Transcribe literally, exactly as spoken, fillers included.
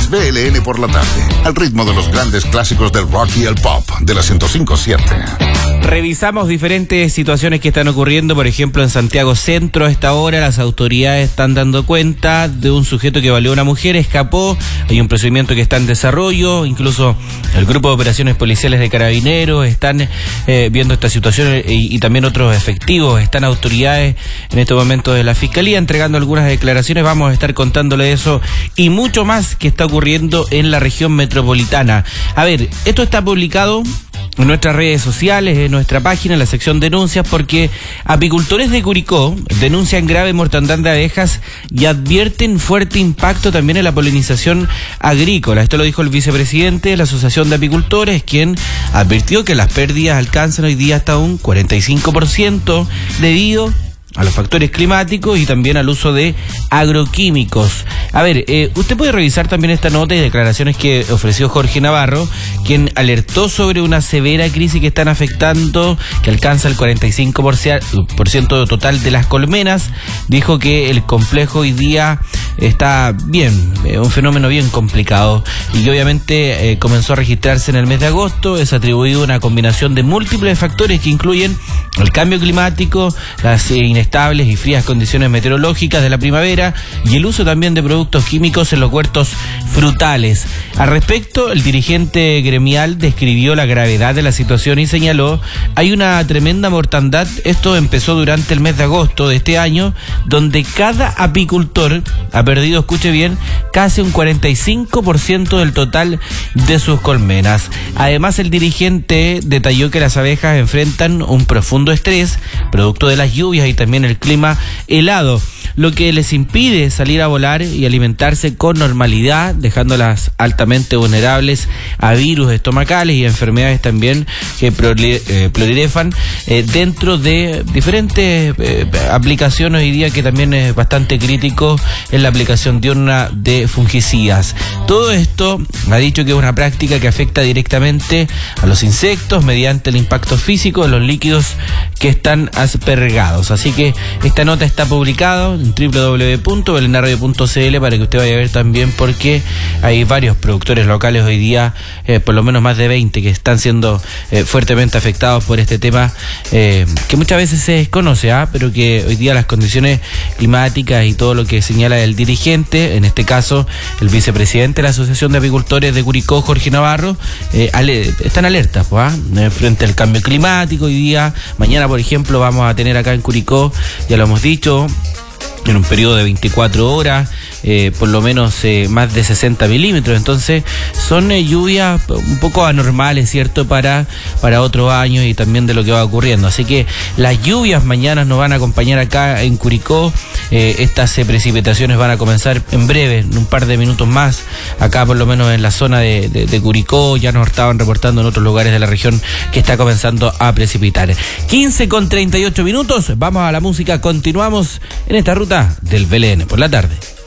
es B L N por la tarde, al ritmo de los grandes clásicos del rock y el pop de la ciento cinco punto siete. Revisamos diferentes situaciones que están ocurriendo, por ejemplo en Santiago Centro. A esta hora las autoridades están dando cuenta de un sujeto que baleó a una mujer, escapó, hay un procedimiento que está en desarrollo, incluso el grupo de operaciones policiales de Carabineros están eh, viendo esta situación y, y también otros efectivos, están autoridades en este momento de la Fiscalía entregando algunas declaraciones. Vamos a estar contándole eso y mucho más que está ocurriendo en la región metropolitana. A ver, esto está publicado en nuestras redes sociales, en nuestra página, en la sección denuncias, porque apicultores de Curicó denuncian grave mortandad de abejas y advierten fuerte impacto también en la polinización agrícola. Esto lo dijo el vicepresidente de la Asociación de Apicultores, quien advirtió que las pérdidas alcanzan hoy día hasta un cuarenta y cinco por ciento debido a los factores climáticos y también al uso de agroquímicos. A ver, eh, usted puede revisar también esta nota y declaraciones que ofreció Jorge Navarro, quien alertó sobre una severa crisis que están afectando, que alcanza el cuarenta y cinco por ciento total de las colmenas. Dijo que el complejo hoy día está bien, eh, un fenómeno bien complicado y que obviamente eh, comenzó a registrarse en el mes de agosto. Es atribuido a una combinación de múltiples factores que incluyen el cambio climático, las eh, estables y frías condiciones meteorológicas de la primavera y el uso también de productos químicos en los huertos frutales. Al respecto, el dirigente gremial describió la gravedad de la situación y señaló: hay una tremenda mortandad. Esto empezó durante el mes de agosto de este año, donde cada apicultor ha perdido, escuche bien, casi un cuarenta y cinco por ciento del total de sus colmenas. Además, el dirigente detalló que las abejas enfrentan un profundo estrés producto de las lluvias y también el clima helado, lo que les impide salir a volar y alimentarse con normalidad, dejándolas altamente vulnerables a virus estomacales y enfermedades también que proliferan eh, dentro de diferentes eh, aplicaciones hoy día, que también es bastante crítico en la aplicación diurna de fungicidas. Todo esto ha dicho que es una práctica que afecta directamente a los insectos mediante el impacto físico de los líquidos que están aspergados. Así que esta nota está publicada en doble u doble u doble u punto belenarradio punto c l para que usted vaya a ver también, porque hay varios productores locales hoy día, eh, por lo menos más de veinte, que están siendo eh, fuertemente afectados por este tema eh, que muchas veces se desconoce, ¿ah? pero que hoy día las condiciones climáticas y todo lo que señala el dirigente, en este caso el vicepresidente de la Asociación de Apicultores de Curicó, Jorge Navarro, eh, ale- están alertas pues, ¿ah? frente al cambio climático. Hoy día, mañana por ejemplo, vamos a tener acá en Curicó, ya lo hemos dicho, en un periodo de veinticuatro horas, eh, por lo menos eh, más de sesenta milímetros. Entonces son eh, lluvias un poco anormales, ¿cierto?, para, para otros años y también de lo que va ocurriendo. Así que las lluvias mañana nos van a acompañar acá en Curicó. Eh, estas eh, precipitaciones van a comenzar en breve, en un par de minutos más, acá por lo menos en la zona de, de, de Curicó. Ya nos estaban reportando en otros lugares de la región que está comenzando a precipitar. quince con treinta y ocho minutos, vamos a la música, continuamos en esta ruta del B L N por la tarde.